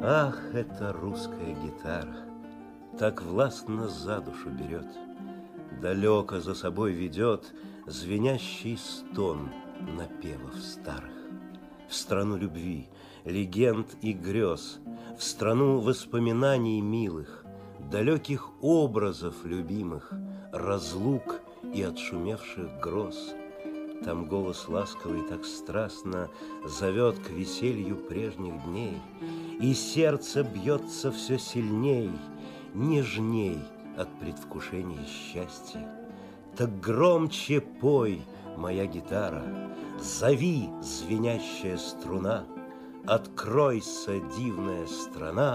Ах, эта русская гитара так властно за душу берет, далеко за собой ведет звенящий стон напевов старых. В страну любви, легенд и грез, в страну воспоминаний милых, далеких образов любимых, разлук и отшумевших гроз. Там голос ласковый так страстно зовет к веселью прежних дней, и сердце бьется все сильней, нежней от предвкушения счастья. Так громче пой, моя гитара, зови, звенящая струна, откройся, дивная страна.